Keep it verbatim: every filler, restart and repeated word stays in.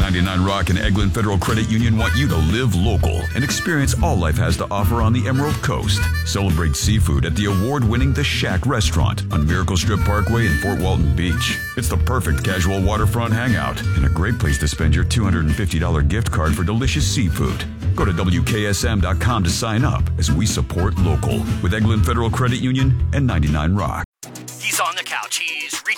ninety-nine Rock and Eglin Federal Credit Union want you to live local and experience all life has to offer on the Emerald Coast. Celebrate seafood at the award-winning The Shack restaurant on Miracle Strip Parkway in Fort Walton Beach. It's the perfect casual waterfront hangout and a great place to spend your two hundred fifty dollars gift card for delicious seafood. Go to W K S M dot com to sign up as we support local with Eglin Federal Credit Union and ninety-nine Rock. He's on the couch. He's